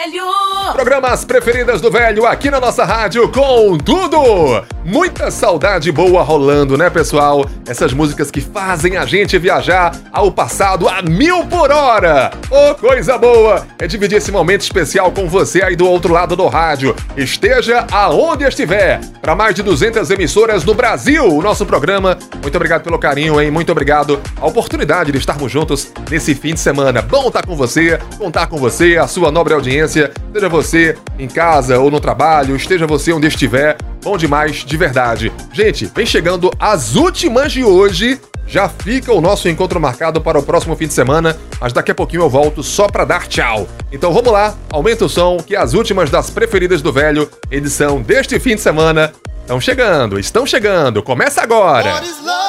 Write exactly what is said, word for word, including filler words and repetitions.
Programas preferidas do velho aqui na nossa rádio com tudo! Muita saudade boa rolando, né, pessoal? Essas músicas que fazem a gente viajar ao passado a mil por hora! Ô, oh, coisa boa! É dividir esse momento especial com você aí do outro lado do rádio. Esteja aonde estiver. Para mais de duzentas emissoras no Brasil, o nosso programa. Muito obrigado pelo carinho, hein? Muito obrigado a oportunidade de estarmos juntos nesse fim de semana. Bom estar com você, contar com você, a sua nobre audiência. Seja você em casa ou no trabalho, esteja você onde estiver. Bom demais, de verdade. Gente, vem chegando as últimas de hoje. Já fica o nosso encontro marcado para o próximo fim de semana, mas daqui a pouquinho eu volto só para dar tchau. Então vamos lá, aumenta o som que as últimas das preferidas do velho, edição deste fim de semana, estão chegando, estão chegando. Começa agora!